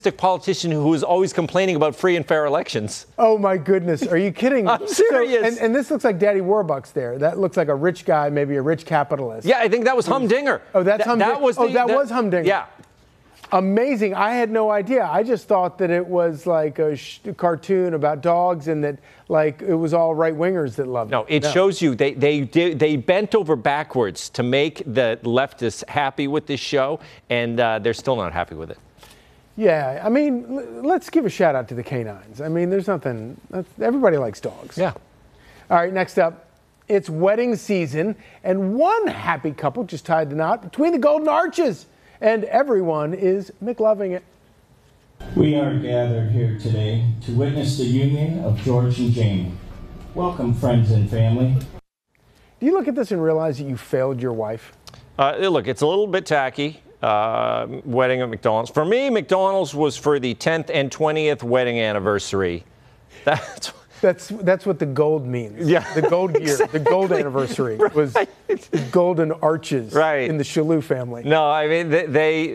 politician who is always complaining about free and fair elections. Oh my goodness, are you kidding? I'm serious. And this looks like Daddy Warbucks there. That looks like a rich guy, maybe a rich capitalist. Yeah, I think that was Humdinger. Oh, that's Humdinger. That was Humdinger. Yeah. Amazing. I had no idea. I just thought that it was like a cartoon about dogs and that like it was all right-wingers that loved it. No, it shows you they bent over backwards to make the leftists happy with this show, and they're still not happy with it. Yeah, I mean, let's give a shout out to the canines. I mean, there's nothing, everybody likes dogs. Yeah. All right, next up, it's wedding season, and one happy couple just tied the knot between the Golden Arches, and everyone is McLoving it. We are gathered here today to witness the union of George and Jamie. Welcome, friends and family. Do you look at this and realize that you failed your wife? Look, it's a little bit tacky. Wedding at McDonald's. For me, McDonald's was for the 10th and 20th wedding anniversary. That's what the gold means. Yeah, the gold year, exactly. The gold anniversary was golden arches in the Chaloux family. No, I mean they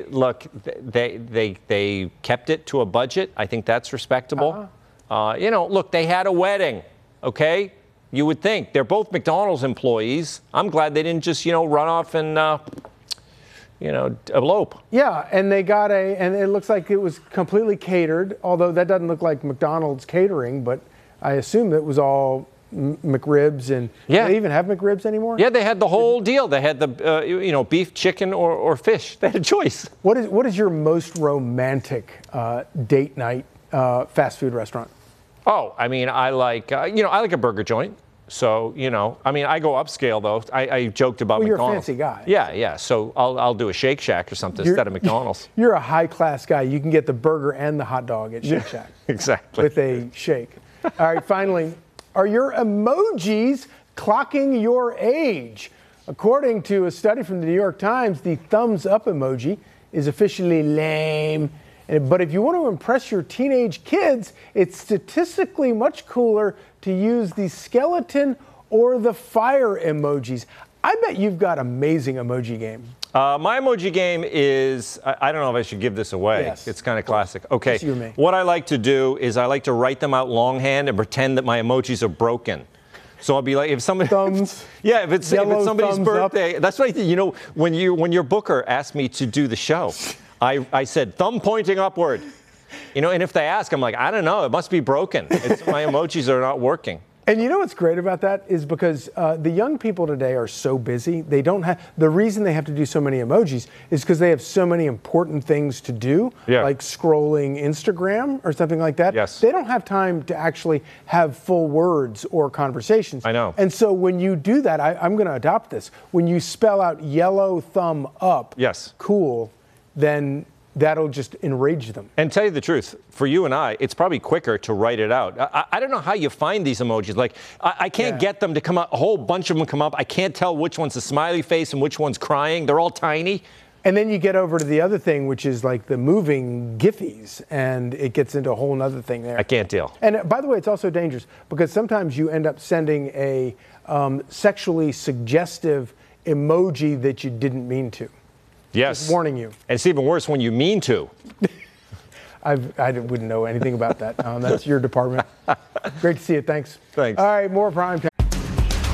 kept it to a budget. I think that's respectable. You know, look, they had a wedding. Okay, you would think they're both McDonald's employees. I'm glad they didn't just run off and elope. Yeah, and they got and it looks like it was completely catered, although that doesn't look like McDonald's catering, but I assume it was all McRibs and do they even have McRibs anymore? Yeah, they had the whole deal. They had the beef, chicken, or fish. They had a choice. What is your most romantic date night fast food restaurant? Oh, I mean, I like I like a burger joint. So, I mean, I go upscale, though. I joked about McDonald's. You're a fancy guy. Yeah. So I'll do a Shake Shack or something instead of McDonald's. You're a high-class guy. You can get the burger and the hot dog at Shake Shack. Exactly. With a shake. All right, finally, are your emojis clocking your age? According to a study from the New York Times, the thumbs up emoji is officially lame. But if you want to impress your teenage kids, it's statistically much cooler to use the skeleton or the fire emojis. I bet you've got amazing emoji game. My emoji game is, I don't know if I should give this away. Yes. It's kind of classic. Okay, Just you and me. What I like to do is I like to write them out longhand and pretend that my emojis are broken. So I'll be like, if somebody, thumbs, if it's somebody's birthday, up. that's what I think. When your booker asked me to do the show, I said thumb pointing upward. And if they ask, I'm like, I don't know, it must be broken. My emojis are not working. And you know what's great about that is because the young people today are so busy. They don't have, the reason they have to do so many emojis is because they have so many important things to do, like scrolling Instagram or something like that. Yes. They don't have time to actually have full words or conversations. I know. And so when you do that, I'm going to adopt this. When you spell out yellow thumb up, cool, then that'll just enrage them. And tell you the truth, for you and I, it's probably quicker to write it out. I don't know how you find these emojis. Like, I can't get them to come up, a whole bunch of them come up. I can't tell which one's a smiley face and which one's crying. They're all tiny. And then you get over to the other thing, which is like the moving Giphies, and it gets into a whole other thing there. I can't deal. And by the way, it's also dangerous because sometimes you end up sending a sexually suggestive emoji that you didn't mean to. Yes. Just warning you. And it's even worse when you mean to. I wouldn't know anything about that. That's your department. Great to see you. Thanks. Thanks. All right, more Prime Time.